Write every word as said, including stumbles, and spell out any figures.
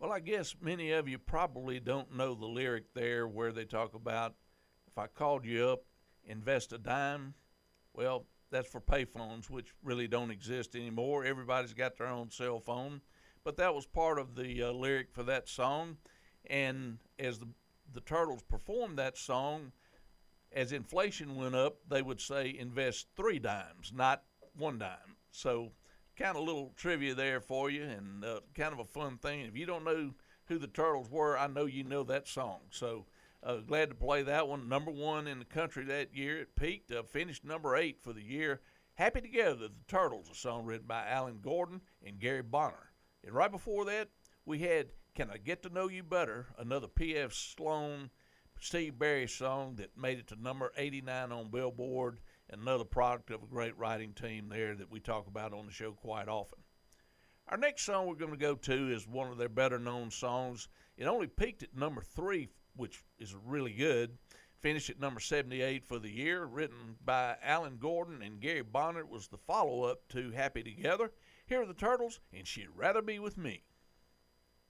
Well, I guess many of you probably don't know the lyric there where they talk about if I called you up, invest a dime. Well, that's for payphones, which really don't exist anymore. Everybody's got their own cell phone. But that was part of the uh, lyric for that song. And as the, the Turtles performed that song, as inflation went up, they would say invest three dimes, not one dime. So, kind of a little trivia there for you, and uh, kind of a fun thing. If you don't know who the Turtles were, I know you know that song. So, uh, glad to play that one. Number one in the country that year. It peaked, uh, finished number eight for the year. Happy Together, the Turtles, a song written by Alan Gordon and Gary Bonner. And right before that, we had Can I Get to Know You Better, another P F. Sloan, Steve Barry song that made it to number eighty-nine on Billboard, and another product of a great writing team there that we talk about on the show quite often. Our next song we're going to go to is one of their better known songs. It only peaked at number three, which is really good. Finished at number seventy-eight for the year. Written by Alan Gordon and Gary Bonner. It was the follow up to Happy Together. Here are the Turtles, and She'd Rather Be With Me.